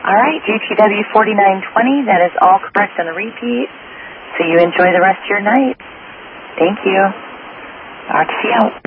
All right, GTW 4920, that is all correct on the repeat. So you enjoy the rest of your night. Thank you. RTC out.